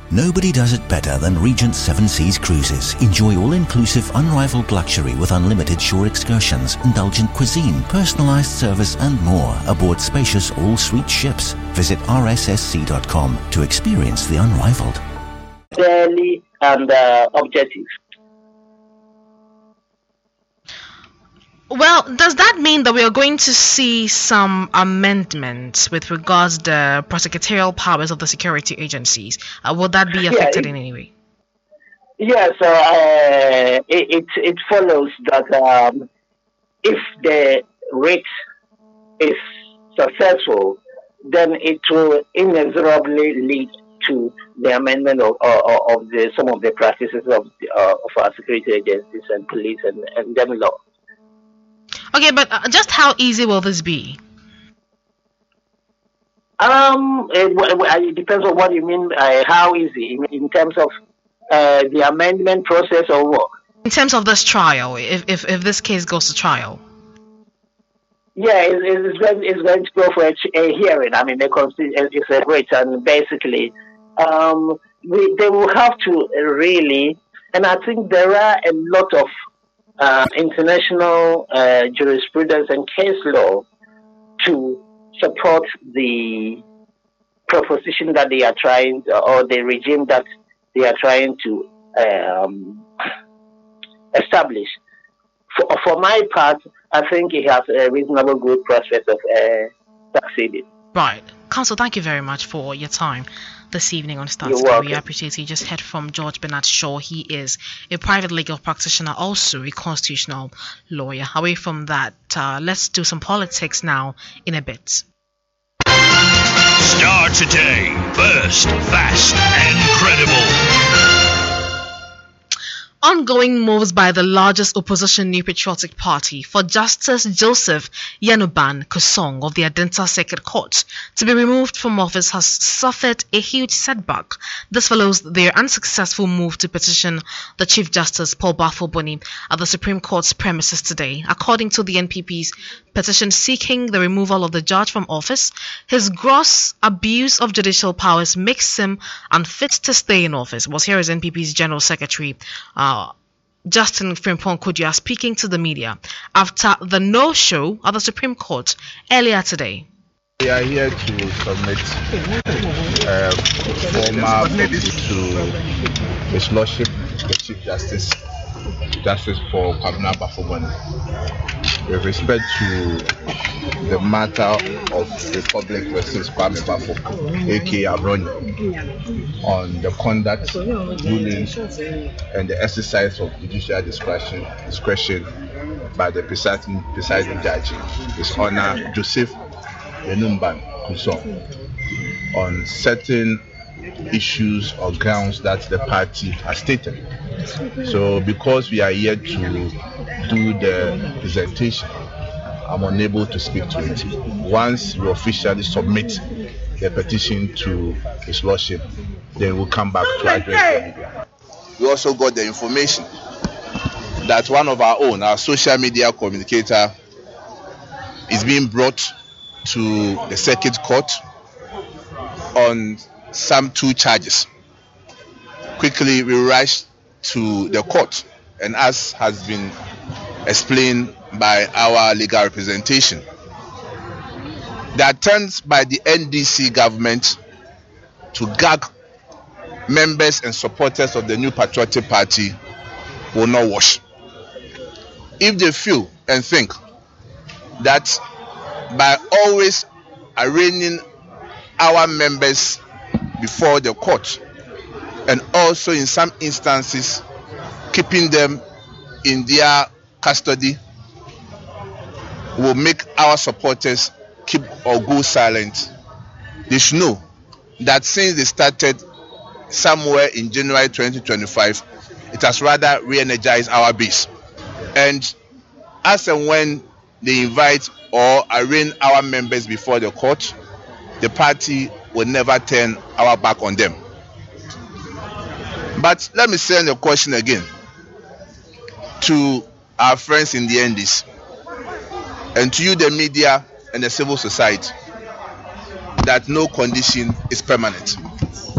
Nobody does it better than Regent Seven Seas Cruises. Enjoy all-inclusive, unrivaled luxury with unlimited shore excursions, indulgent cuisine, personalized service and more aboard spacious all-suite ships. Visit rssc.com to experience the unrivaled. Fairly and objective. Well, does that mean that we are going to see some amendments with regards to the prosecutorial powers of the security agencies? Will that be affected in any way? Yeah, so it follows that if the raid is successful, then it will inexorably lead to the amendment of some of the practices of our security agencies and police and them law. Okay, but just how easy will this be? It depends on what you mean by how easy, in terms of the amendment process or what? In terms of this trial, if this case goes to trial. Yeah, it's going to go for a hearing. I mean, it's a great, and basically, they will have to really, and I think there are a lot of international jurisprudence and case law to support the proposition that they are trying, or the regime that they are trying to establish. For my part, I think it has a reasonable good prospect of succeeding. Right. Counsel, thank you very much for your time this evening on Start. We appreciate it. You just heard from George Bernard Shaw. He is a private legal practitioner, also a constitutional lawyer. Away from that, let's do some politics now in a bit. Start today. First, fast, and credible. Ongoing moves by the largest opposition New Patriotic Party for Justice Joseph Yanuban Kusong of the Adenta Circuit Court to be removed from office has suffered a huge setback. This follows their unsuccessful move to petition the Chief Justice Paul Bafo-Boni at the Supreme Court's premises today. According to the NPP's petition seeking the removal of the judge from office, his gross abuse of judicial powers makes him unfit to stay in office. Was here as NPP's General Secretary Justin Frimpong Kudya speaking to the media after the no-show at the Supreme Court earlier today. We are here to submit formal to His Lordship, the Chief Justice for Kwabena Bafo-Boni, with respect to the matter of Republic versus Kwame Bafo, aka Abroni, on the conduct, rulings, and the exercise of judicial discretion by the presiding judge, His Honor Joseph Yanuban Kusong, on certain issues or grounds that the party has stated. So because we are here to do the presentation, I'm unable to speak to it. Once we officially submit the petition to His Lordship, then we'll come back to address the media. We also got the information that one of our own, our social media communicator, is being brought to the circuit court on some 2 charges. Quickly, we rushed to the court, and as has been explained by our legal representation, the attempts by the NDC government to gag members and supporters of the New Patriotic Party will not wash. If they feel and think that by always arraigning our members before the court, and also in some instances keeping them in their custody, will make our supporters keep or go silent, they should know that since they started somewhere in January 2025, it has rather re-energized our base. And as and when they invite or arraign our members before the court, the party will never turn our back on them. But let me send a question again to our friends in the NDC and to you, the media and the civil society, that no condition is permanent.